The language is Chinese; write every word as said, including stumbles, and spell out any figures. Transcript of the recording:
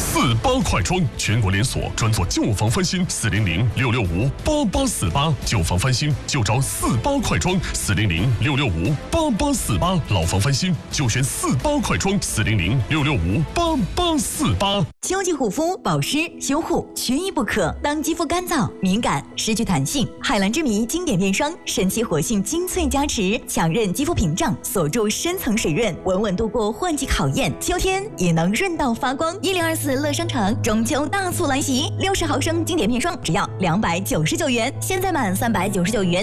四八快装，全国连锁，专做旧房翻新，四零零六六五八八四八，旧房翻新就找四八快装，四零零六六五八八四八，老房翻新就选四八快装，四零零六六五八八四八。 秋季护肤、保湿、修护缺一不可。当肌肤干燥、敏感、失去弹性，海蓝之谜经典面霜，神奇活性精粹加持，强韧肌肤屏障，锁住深层水润，稳稳度过换季考验。秋天也能润到发光。一零二四乐商城中秋大促来袭，六十毫升经典面霜只要两百九十九元，现在满三百九十九元。